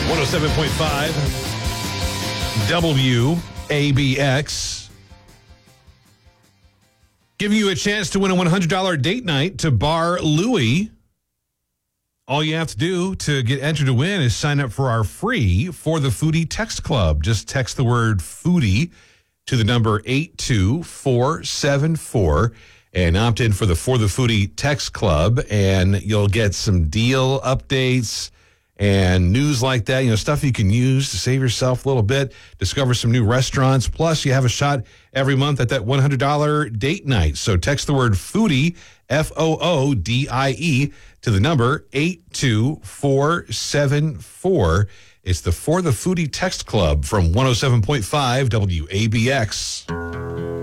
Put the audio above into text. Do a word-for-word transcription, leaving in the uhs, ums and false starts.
one oh seven point five W A B X. Giving you a chance to win a one hundred dollars date night to Bar Louie. All you have to do to get entered to win is sign up for our free For the Foodie text club. Just text the word foodie to the number eight two four seven four and opt in for the For the Foodie text club, and you'll get some deal updates and news like that, you know, stuff you can use to save yourself a little bit, discover some new restaurants. Plus, you have a shot every month at that one hundred dollars date night. So text the word foodie, F O O D I E, to the number eight two four seven four. It's the For the Foodie text club from one oh seven point five W A B X.